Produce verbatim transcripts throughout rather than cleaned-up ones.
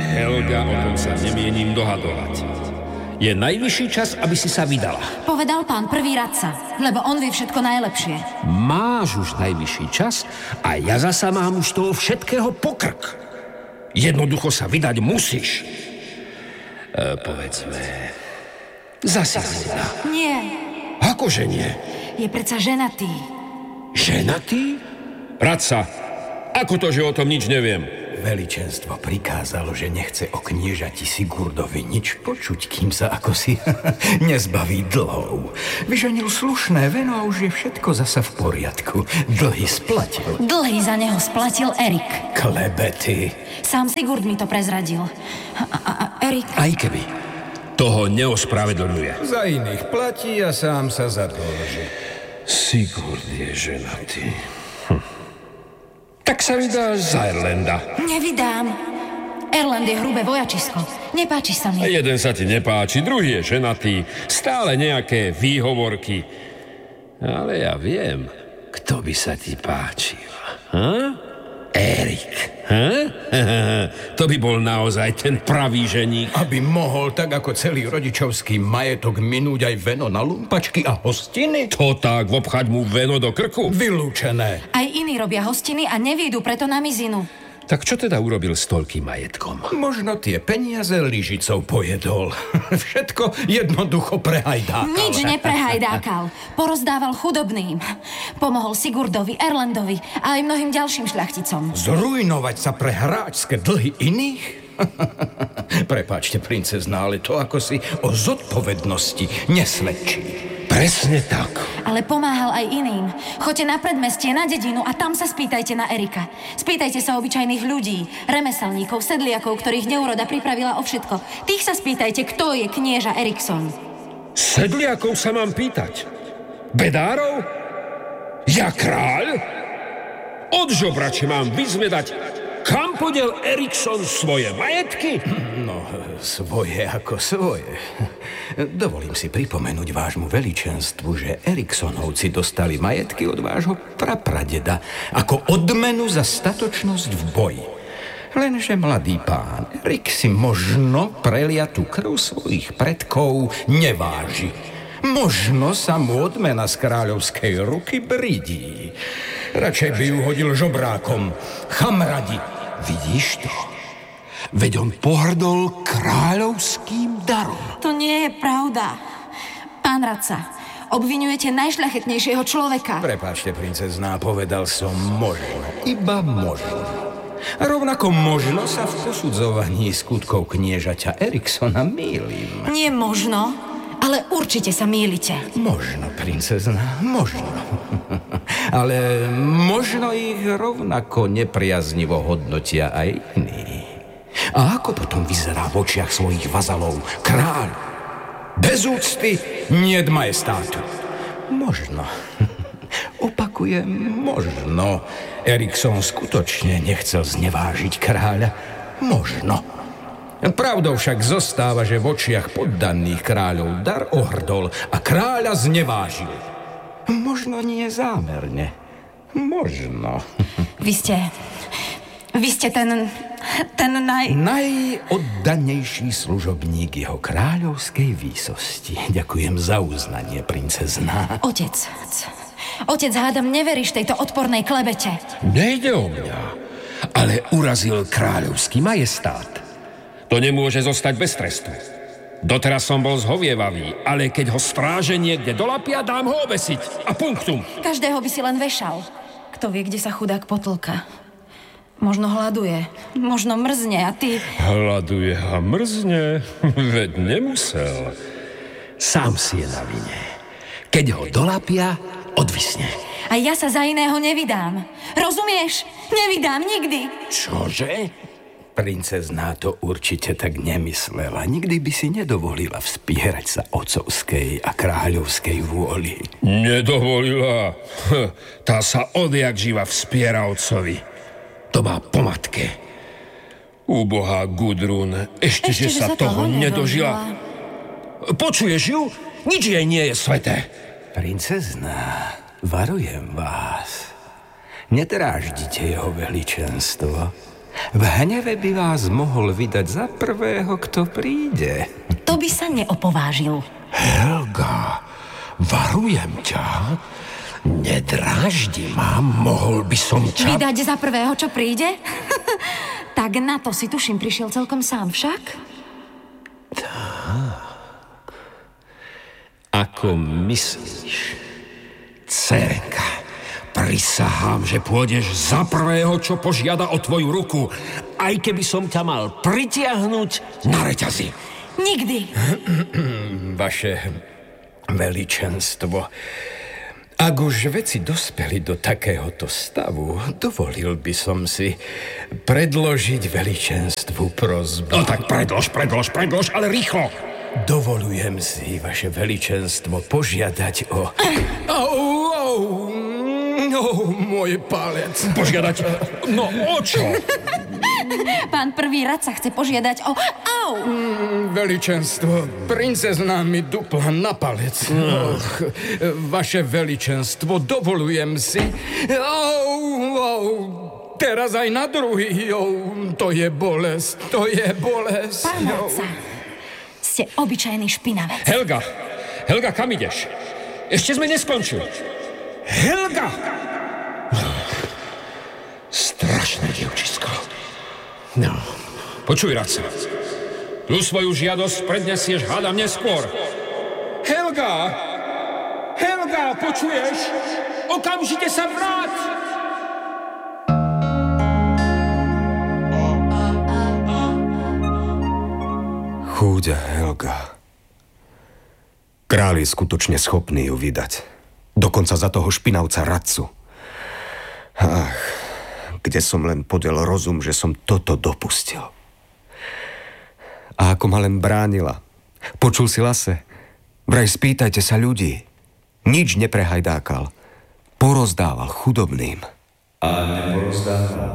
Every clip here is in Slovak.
Helga, o tom sa nemienim dohadovať. Je najvyšší čas, aby si sa vydala. Povedal pán prvý radca, lebo on vie všetko najlepšie. Máš už najvyšší čas a ja zasa mám už toho všetkého pokrk. Jednoducho sa vydať musíš. E, povedzme... Zasa vydá. Nie. Akože nie? Je predsa ženatý. Ženatý? Radca, ako to, že o tom nič neviem? Veličenstvo prikázalo, že nechce o kniežati Sigurdovi nič počuť, kým sa ako si nezbaví dlhov. Vyženil slušné veno a už je všetko zasa v poriadku. Dlhy splatil. Dlhy za neho splatil Erik. Klebety. Sám Sigurd mi to prezradil. A, a, a Erik... Aj keby. Toho neospravedlňuje. Za iných platí a sám sa zadlží. Sigurd je ženatý. Hm. Tak sa vydáš za Erlenda. Nevydám. Erlend je hrubé vojačisko. Nepáči sa mi. Jeden sa ti nepáči, druhý je ženatý. Stále nejaké výhovorky. Ale ja viem, kto by sa ti páčil. Ha? Erik. Ha? To by bol naozaj ten pravý ženík. Aby mohol tak ako celý rodičovský majetok minúť aj veno na lumpačky a hostiny? To tak, vobchať mu veno do krku? Vylúčené. Aj iní robia hostiny a nevídu preto na mizinu. Tak čo teda urobil s toľkým majetkom? Možno tie peniaze lyžicou pojedol. Všetko jednoducho prehajdákal. Nič neprehajdákal. Porozdával chudobným. Pomohol Sigurdovi, Erlendovi a aj mnohým ďalším šľachticom. Zrujnovať sa pre hráčske dlhy iných? Prepáčte, princezná, ale to ako si o zodpovednosti nesvedčí. Presne tak. Ale pomáhal aj iným. Choďte na predmestie, na dedinu a tam sa spýtajte na Erika. Spýtajte sa obyčajných ľudí, remeselníkov, sedliakov, ktorých neuroda pripravila o všetko. Tých sa spýtajte, kto je knieža Erikson. Sedliakov sa mám pýtať? Bedárov? Ja kráľ? Od žobrače mám vyzvedať, kam podiel Erikson svoje majetky? No, svoje ako svoje. Dovolím si pripomenúť vášmu veličenstvu, že Eriksonovci dostali majetky od vášho prapradeda ako odmenu za statočnosť v boji. Lenže mladý pán Erik si možno preliatú krv svojich predkov neváži. Možno sa mu odmena z kráľovskej ruky bridí. Radšej by ju hodil žobrákom. Chamradi. Vidíš to? Veď on pohrdol kráľovským darom. To nie je pravda. Pán radca, obviňujete najšľachetnejšieho človeka. Prepáčte, princezná, povedal som možno. Iba možno. A rovnako možno sa v posudzovaní skutkov kniežaťa Eriksona mýlim. Nie možno, ale určite sa mýlite. Možno, princezná, možno. Ale možno ich rovnako nepriaznivo hodnotia aj iní. A ako potom vyzerá v očiach svojich vazalov kráľ? Bez úcty niet majestátu. Možno. Opakujem, možno. Erikson skutočne nechcel znevážiť kráľa. Možno. Pravdou však zostáva, že v očiach poddaných kráľov dar ohrdol a kráľa znevážil. Možno nie zámerne. Možno. Vy ste... Vy ste ten... ten naj... Najoddanejší služobník jeho kráľovskej výsosti. Ďakujem za uznanie, princezná. Otec. Otec, hádam, neveríš tejto odpornej klebete. Nejde o mňa, ale urazil kráľovský majestát. To nemôže zostať bez trestu. Doteraz som bol zhovievavý, ale keď ho stráže niekde dolapia, dám ho obesiť. A punktum. Každého by si len vešal. Kto vie, kde sa chudák potlka. Možno hladuje, možno mrzne a ty... Hladuje a mrzne? Veď nemusel. Sám si je na vine. Keď ho dolapia, odvisne. A ja sa za iného nevydám. Rozumieš? Nevydám nikdy. Čože? Princezná to určite tak nemyslela. Nikdy by si nedovolila vspierať sa otcovskej a kráľovskej vôli. Nedovolila? Tá sa odjak živa vspiera otcovi. To má po matke. Úbohá Gudrun, ešte, ešte že sa, sa toho nedožila. Počuješ ju? Nič jej nie je sveté. Princezná, varujem vás. Nedráždite jeho veličenstvo. V hneve by vás mohol vydať za prvého, kto príde. To by sa neopovážil. Helga, varujem ťa. Nedráždi ma, mohol by som ťa... Vydať za prvého, čo príde? Tak na to si tuším prišiel celkom sám však. Tak. Ako myslíš, dcerenka, prisahám, že pôjdeš za prvého, čo požiada o tvoju ruku, aj keby som ťa mal pritiahnuť na reťazi. Nikdy. Vaše veličenstvo, ak už veci dospeli do takéhoto stavu, dovolil by som si predložiť veličenstvu prosbu. No tak predlož, predlož, predlož, ale rýchlo. Dovolujem si, vaše veličenstvo, požiadať o... Au, au, no, môj palec. Požiadať? No o čo? Pán prvý rad sa chce požiadať o... Au! Mm, veličenstvo, princezná mi dupla na palec. Mm. Och, vaše veličenstvo, dovolujem si... Au, au, teraz aj na druhý. Au, to je bolesť, to je bolesť. Pán radca, ste obyčajný špinavec. Helga, Helga, kam ideš? Ešte sme neskončili. Helga! Strašné dievčisko. No, počuj, radca. Tu svoju žiadosť prednesieš, hádam, neskôr. Helga! Helga, počuješ? Okamžite sa vráť! Chúďa Helga. Král je skutočne schopný ju vydať. Dokonca za toho špinavca radcu. Ach, kde som len podel rozum, že som toto dopustil. A ako ma len bránila. Počul si Lase? Vraj spýtajte sa ľudí. Nič neprehajdákal. Porozdával chudobným. A neporozdával?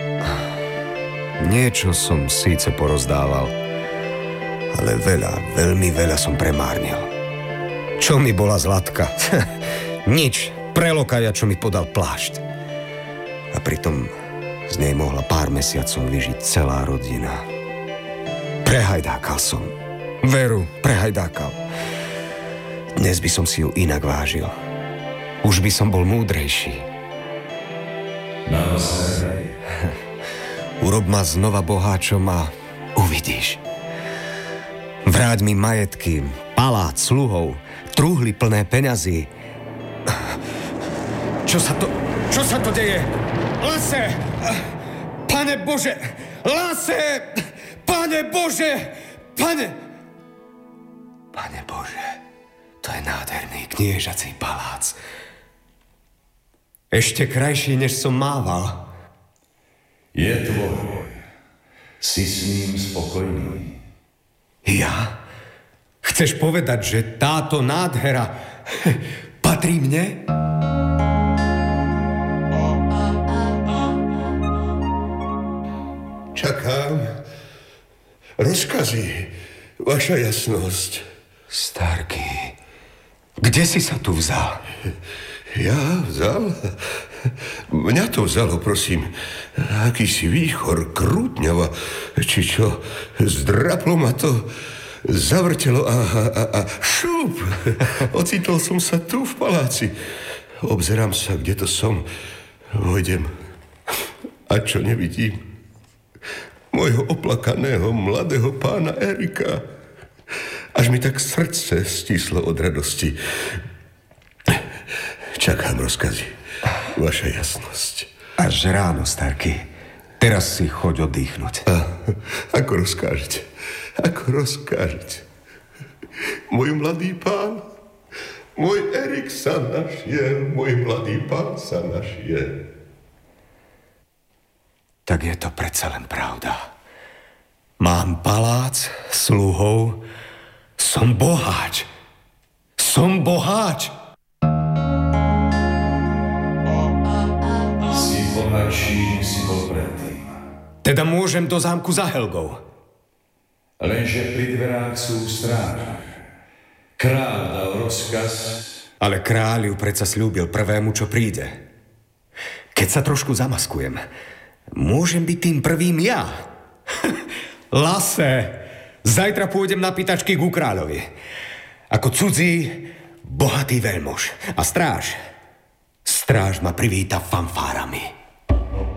Niečo som síce porozdával, ale veľa, veľmi veľa som premárnil. Čo mi bola zlatka? Nič. Prelokaja, čo mi podal plášť. A pritom z nej mohla pár mesiacov vyžiť celá rodina. Prehajdákal som. Veru, prehajdákal. Dnes by som si ju inak vážil. Už by som bol múdrejší. Naozaj. Urob ma znova boháčom a uvidíš. Vráť mi majetky, palác, sluhov, truhly plné peňazí. Čo sa to... Čo sa to deje? Lase! Pane Bože! Lase! Pane Bože! Pane... Pane Bože, to je nádherný kniežací palác. Ešte krajší, než som mával. Je tvoj. Si s ním spokojný. Ja? Chceš povedať, že táto nádhera patrí mne? Čakám rozkazy, vaša jasnosť. Starky, kde si sa tu vzal? Ja vzal? Mňa to vzalo, prosím. Akýsi výchor, krútňava, či čo. Zdraplo ma to, zavrtelo a, a, a šup. Ocitol som sa tu v paláci. Obzerám sa, kde to som. Vojdem. A čo nevidím? Mojho oplakaného mladého pána Erika. Až mi tak srdce stíslo od radosti. Čakám rozkazy, vaša jasnosť. Až ráno, Starky. Teraz si choď oddychnúť. A, ako rozkážete, ako rozkážete. Môj mladý pán, môj Erik sa našiel, môj mladý pán sa našiel. Tak je to predsa len pravda. Mám palác, sluhov, som boháč. Som boháč. Si bohatší, než si bol predtým. Teda môžem do zámku za Helgou. Lenže pri dverách sú stráže. Kráľ dal rozkaz. Ale kráľ ju predsa sľúbil prvému, čo príde. Keď sa trošku zamaskujem, Môžem byť tým prvým ja. Lase, zajtra pôjdem na pýtačky ku kráľovi. Ako cudzí, bohatý veľmož. A stráž, stráž ma privíta fanfárami.